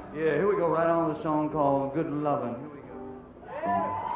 Yeah, here we go, right on with a song called Good Lovin'. Here we go.